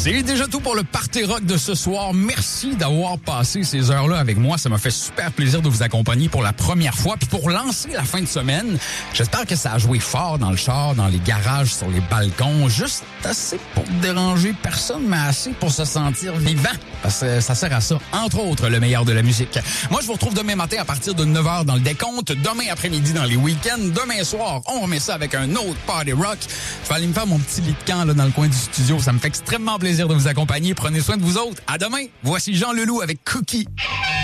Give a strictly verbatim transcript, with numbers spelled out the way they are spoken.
C'est déjà tout pour le Party Rock de ce soir. Merci d'avoir passé ces heures-là avec moi. Ça m'a fait super plaisir de vous accompagner pour la première fois. Puis pour lancer la fin de semaine, j'espère que ça a joué fort dans le char, dans les garages, sur les balcons. Juste assez pour déranger personne, mais assez pour se sentir vivant. Parce que ça sert à ça. Entre autres, le meilleur de la musique. Moi, je vous retrouve demain matin à partir de neuf heures dans le décompte. Demain après-midi dans les week-ends. Demain soir, on remet ça avec un autre Party Rock. Je vais aller me faire mon petit lit de camp là, dans le coin du studio. Ça me fait extrêmement plaisir de vous accompagner. Prenez soin de vous autres. À demain. Voici Jean Leloup avec Cookie.